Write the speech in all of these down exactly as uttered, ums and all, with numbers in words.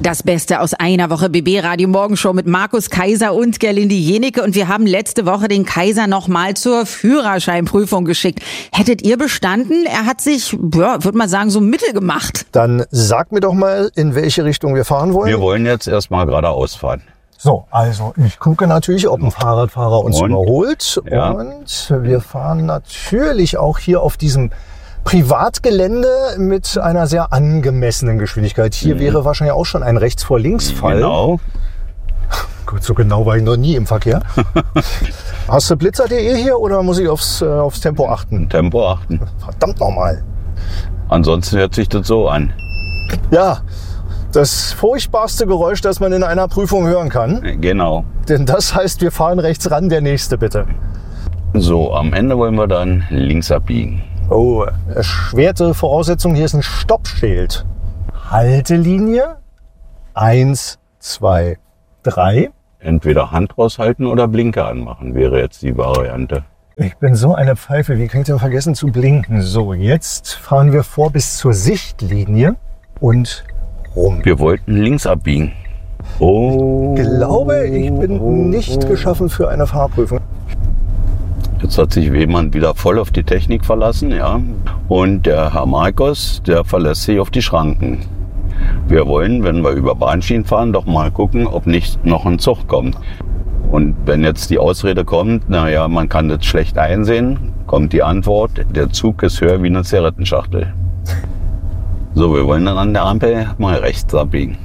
Das Beste aus einer Woche B B Radio Morgenshow mit Markus Kaiser und Gerlinde Jenecke. Und wir haben letzte Woche den Kaiser noch mal zur Führerscheinprüfung geschickt. Hättet ihr bestanden? Er hat sich, ja, würde man sagen, so mittel gemacht. Dann sag mir doch mal, in welche Richtung wir fahren wollen. Wir wollen jetzt erstmal geradeaus fahren. So, also ich gucke natürlich, ob ein Fahrradfahrer uns und? überholt. Ja. Und wir fahren natürlich auch hier auf diesem Privatgelände mit einer sehr angemessenen Geschwindigkeit. Hier mhm. wäre wahrscheinlich auch schon ein Rechts-vor-Links-Fall. Genau. Gut, so genau war ich noch nie im Verkehr. Hast du Blitzer punkt de hier oder muss ich aufs, äh, aufs Tempo achten? Tempo achten. Verdammt nochmal. Ansonsten hört sich das so an. Ja, das furchtbarste Geräusch, das man in einer Prüfung hören kann. Genau. Denn das heißt, wir fahren rechts ran, der nächste bitte. So, am Ende wollen wir dann links abbiegen. Oh, erschwerte Voraussetzung, hier ist ein Stoppschild. Haltelinie, eins, zwei, drei. Entweder Hand raushalten oder Blinker anmachen, wäre jetzt die Variante. Ich bin so eine Pfeife, wie kann ich denn vergessen zu blinken? So, jetzt fahren wir vor bis zur Sichtlinie und rum. Wir wollten links abbiegen. Oh. Ich glaube, ich bin nicht geschaffen für eine Fahrprüfung. Jetzt hat sich jemand wieder voll auf die Technik verlassen, ja. Und der Herr Markus, der verlässt sich auf die Schranken. Wir wollen, wenn wir über Bahnschienen fahren, doch mal gucken, ob nicht noch ein Zug kommt. Und wenn jetzt die Ausrede kommt, naja, man kann das schlecht einsehen, kommt die Antwort, der Zug ist höher wie eine Zigarettenschachtel. So, wir wollen dann an der Ampel mal rechts abbiegen.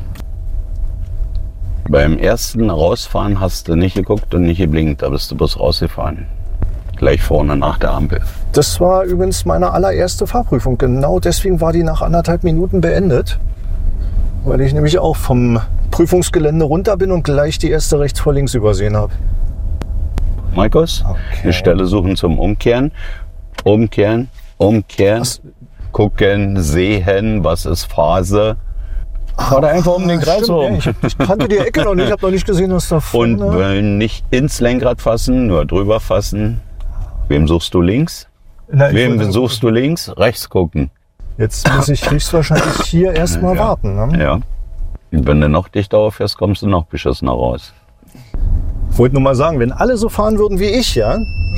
Beim ersten Rausfahren hast du nicht geguckt und nicht geblinkt, da bist du bloß rausgefahren. Gleich vorne nach der Ampel. Das war übrigens meine allererste Fahrprüfung. Genau deswegen war die nach anderthalb Minuten beendet. Weil ich nämlich auch vom Prüfungsgelände runter bin und gleich die erste rechts vor links übersehen habe. Markus, okay. Eine Stelle suchen zum Umkehren. Umkehren, umkehren, Was? Gucken, sehen, was ist Phase. Fahr da einfach um den Kreis Stimmt, rum. ja, ich, ich kannte die Ecke noch nicht, ich habe noch nicht gesehen, was da vorne... Und wenn nicht ins Lenkrad fassen, nur drüber fassen. Wem suchst du links? Na, ich Wem wollte- suchst du links? Rechts gucken. Jetzt muss ich höchstwahrscheinlich hier erstmal Ja. warten. Ne? Ja. Und wenn du noch dichter auffährst, kommst du noch beschissener raus. Ich wollte nur mal sagen, wenn alle so fahren würden wie ich, ja,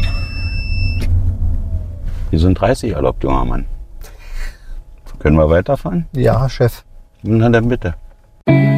Hier sind dreißig erlaubt, junger Mann. Können wir weiterfahren? ja, Chef. Na dann bitte.